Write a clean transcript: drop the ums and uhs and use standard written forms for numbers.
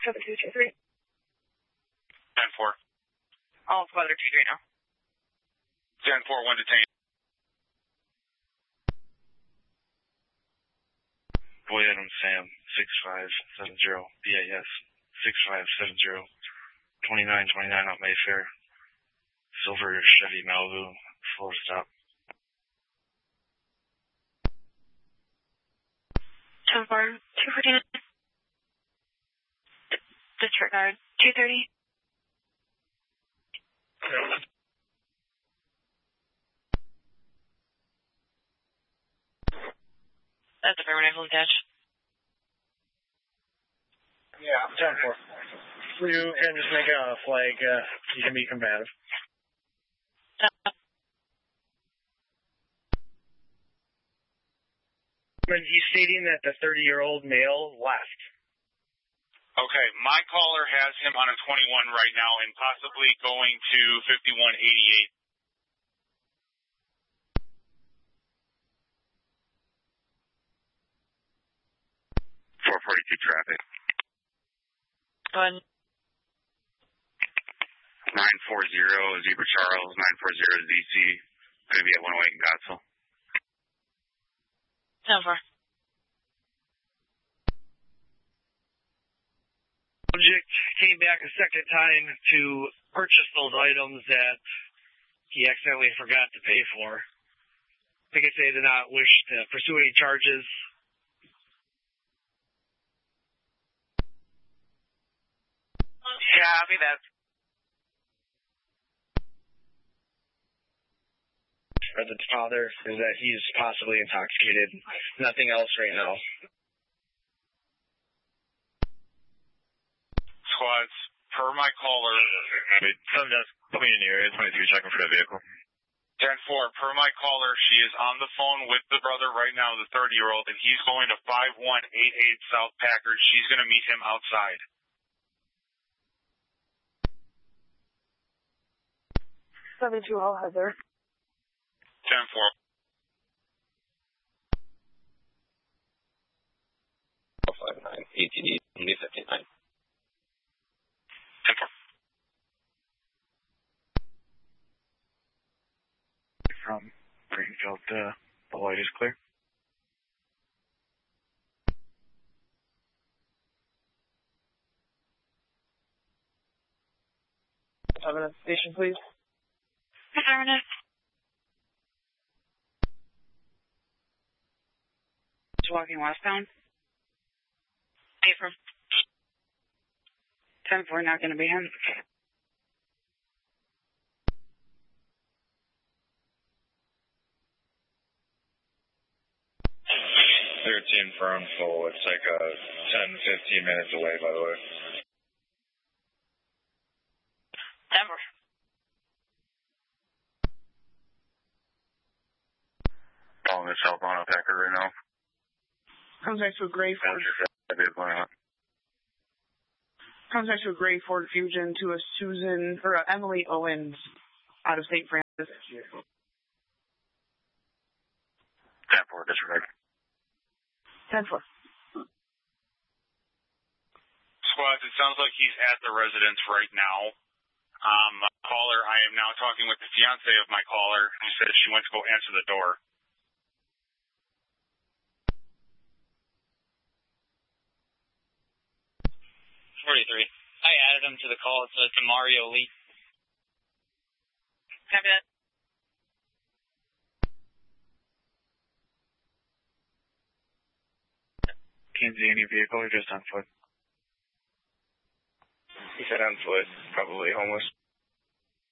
7223. 10-4. All squad are 2-3 now. 10-4, 1 detained. Boy Adam Sam, 6570, BAS, 6570, 2929 out Mayfair, Silver Chevy Malibu, full stop. 10-4, 249. Disregard, 230. That's a fair rifle attached. Yeah, 10-4. You can just make a flag. You can be combative. He's stating that the 30-year-old male left. Okay, my caller has him on a 21 right now and possibly going to 5188. 442 traffic. Go ahead. 940 Zebra Charles, 940 ZC. Going to be at 108 in Godsville. 10-4. Subject came back a second time to purchase those items that he accidentally forgot to pay for. They could say did not wish to pursue any charges. Copy that. For the father is that he's possibly intoxicated. Nothing else right now. Squads, per my caller. Wait, some desk, coming in the area, 23 checking for that vehicle. 10-4, per my caller, she is on the phone with the brother right now, the 30-year-old, and he's going to 5188 South Packard. She's going to meet him outside. 72 all Heather. 10-4. 59, ATD, B59. 10-4. From Greenfield, the light is clear. Evidence station, please. Affirmative. Just walking westbound. Affirm. 10-4, not going to be him. 13 firm full. It's like 10-15 minutes away, by the way. 10-4. Calling the South Mono Packard right now. Contact to a gray Ford. Contact to a gray Ford Fusion to a Susan or a Emily Owens out of St. Francis. 10-4, disregard. 10-4. Squads, it sounds like he's at the residence right now. Caller, I am now talking with the fiance of my caller, who says she went to go answer the door. 43. I added him to the call. It's Mario Lee. Copy that. Can't see any vehicle or just on foot? He said on foot, probably homeless.